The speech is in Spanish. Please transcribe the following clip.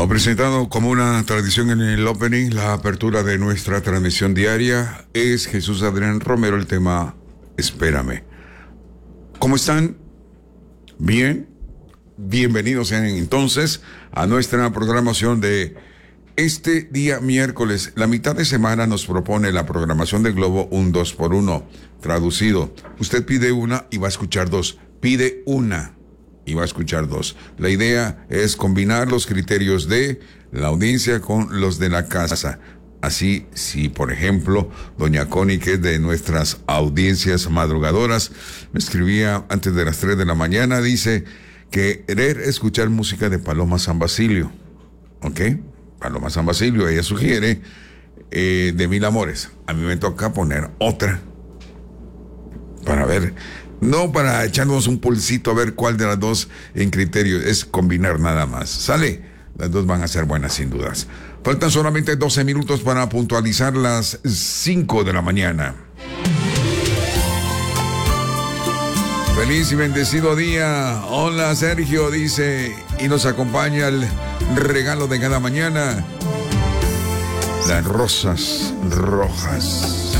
Presentado como una tradición en el opening, la apertura de nuestra transmisión diaria es Jesús Adrián Romero, el tema Espérame. ¿Cómo están? ¿Bien? Bienvenidos entonces a nuestra programación de este día miércoles. La mitad de semana nos propone la programación de Globo un 2x1. Traducido, usted pide una y va a escuchar dos. Pide una y va a escuchar dos. La idea es combinar los criterios de la audiencia con los de la casa. Así, si por ejemplo, doña Connie, que es de nuestras audiencias madrugadoras, me escribía antes de las 3 de la mañana, dice que querer escuchar música de Paloma San Basilio. ¿Ok? Paloma San Basilio, ella sugiere de Mil Amores. A mí me toca poner otra para ver, no para echarnos un pulsito a ver cuál de las dos en criterio, es combinar nada más. ¿Sale? Las dos van a ser buenas sin dudas. Faltan solamente 12 minutos para puntualizar las 5 de la mañana. Feliz y bendecido día. Hola Sergio, dice, y nos acompaña el regalo de cada mañana. Las rosas rojas.